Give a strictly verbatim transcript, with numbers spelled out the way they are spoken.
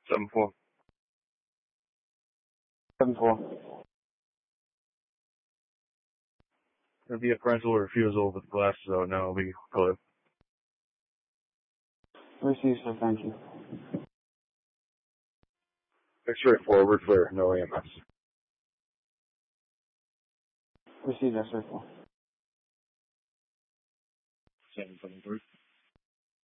seven four. seven four. There'll be a parental refusal with glasses out now. It'll be clear. Receive, sir. Thank you. X-ray forward, clear. No A M S. Receive, X-ray four. seven seven three.